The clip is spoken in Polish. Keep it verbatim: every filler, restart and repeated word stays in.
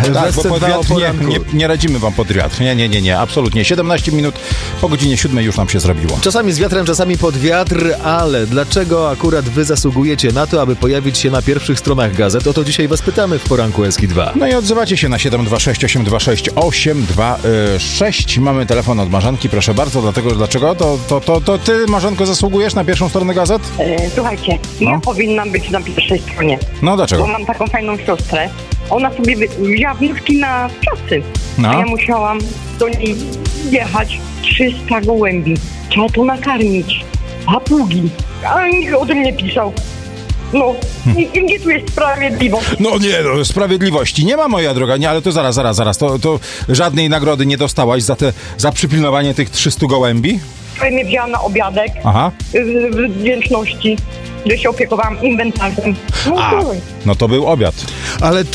Tak, bo pod wiatr nie, nie, nie radzimy wam pod wiatr. Nie, nie, nie, nie, absolutnie. siedemnaście minut po godzinie siódmej już nam się zrobiło. Czasami z wiatrem, czasami pod wiatr, ale dlaczego akurat wy zasługujecie na to, aby pojawić się na pierwszych stronach gazet? O to dzisiaj was pytamy w poranku Eski dwa. No i odzywacie się na siedem dwa sześć osiem dwa sześć osiem dwa sześć. Mamy telefon od Marzanki, proszę bardzo. Dlatego, dlaczego? To, to, to, to ty, Marzanko, zasługujesz na pierwszą stronę gazet? E, słuchajcie, No. ja powinnam być na pierwszej stronie, No dlaczego? bo mam taką fajną siostrę. Ona sobie wy- wzięła wnioski na pracy, No. a ja musiałam do niej jechać trzysta gołębi. Trzeba to nakarmić, papugi, a nikt o tym nie pisał. No, i gdzie tu jest sprawiedliwość? No nie, no, sprawiedliwości nie ma, moja droga, nie, ale to zaraz, zaraz, zaraz, to, to żadnej nagrody nie dostałaś za te, za przypilnowanie tych trzystu gołębi? Wczoraj mnie wzięła na obiadek Aha. w, w wdzięczności, że się opiekowałam inwentarzem. No, A, to- no to był obiad. Ale